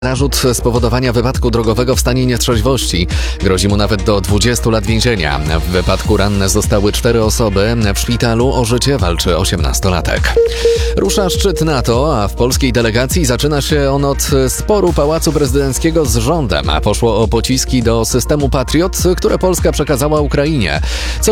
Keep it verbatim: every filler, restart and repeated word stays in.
Zarzut spowodowania wypadku drogowego w stanie nietrzeźwości. Grozi mu nawet do dwudziestu lat więzienia. W wypadku ranne zostały cztery osoby. W szpitalu o życie walczy osiemnastolatek. Rusza szczyt NATO, a w polskiej delegacji zaczyna się on od sporu Pałacu Prezydenckiego z rządem, a poszło o pociski do systemu Patriot, które Polska przekazała Ukrainie. Co